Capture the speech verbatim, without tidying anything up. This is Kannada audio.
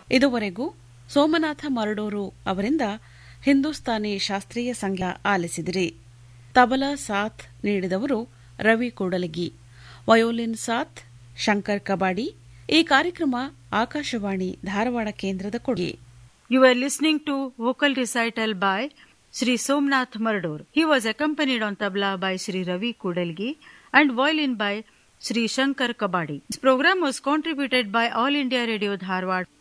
ಇದುವರೆಗೂ ಸೋಮನಾಥ ಮರಡೂರು ಅವರಿಂದ ಹಿಂದೂಸ್ತಾನಿ ಶಾಸ್ತ್ರೀಯ ಸಂಗೀತ ಆಲಿಸಿದಿರಿ. ತಬಲಾ ಸಾಥ್ ನೀಡಿದವರು ರವಿ ಕೂಡಲಗಿ, ವಯೋಲಿನ್ ಸಾಥ್ ಶಂಕರ್ ಕಬಾಡಿ. ಈ ಕಾರ್ಯಕ್ರಮ ಆಕಾಶವಾಣಿ ಧಾರವಾಡ ಕೇಂದ್ರದ ಕೊಡುಗೆ. You were listening to vocal recital by Sri Somnath Maradur. He was accompanied on tabla by Sri Ravi Kudalgi and violin by Sri Shankar Kabadi. This program was contributed by All India Radio Dharwad